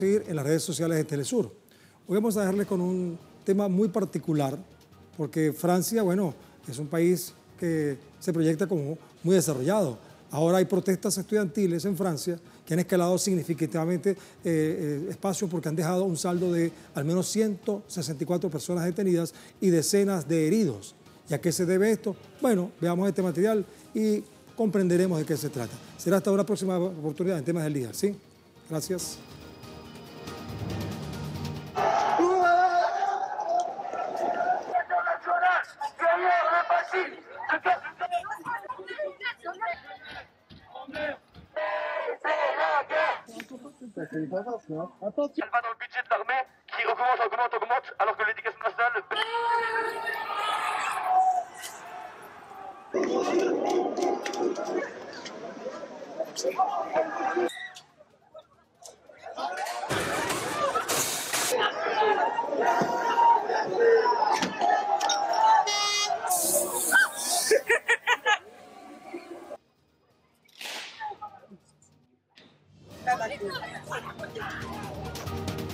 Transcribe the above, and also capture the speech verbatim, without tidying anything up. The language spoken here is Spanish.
seguir en las redes sociales de Telesur. Hoy vamos a dejarles con un tema muy particular, porque Francia, bueno, es un país que se proyecta como muy desarrollado. Ahora hay protestas estudiantiles en Francia que han escalado significativamente eh, eh, espacios porque han dejado un saldo de al menos ciento sesenta y cuatro personas detenidas y decenas de heridos. ¿Y a qué se debe esto? Bueno, veamos este material y comprenderemos de qué se trata. Será hasta una próxima oportunidad en temas del día, ¿sí? Gracias. Elle va dans le budget de l'armée qui augmente, augmente, augmente, alors que l'éducation nationale... Gracias.